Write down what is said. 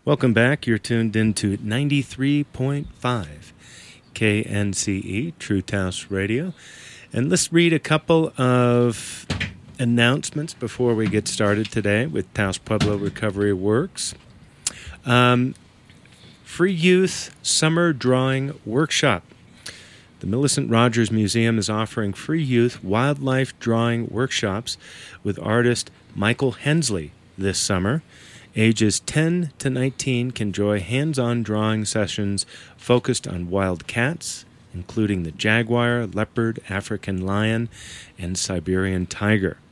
Welcome back. You're tuned into 93.5 KNCE, True Taos Radio. And let's read a couple of announcements before we get started today with Taos Pueblo Recovery Works. Free Youth Summer Drawing Workshop. The Millicent Rogers Museum is offering free youth wildlife drawing workshops with artist Michael Hensley this summer. Ages 10 to 19 can enjoy hands-on drawing sessions focused on wild cats, including the jaguar, leopard, African lion, and Siberian tiger.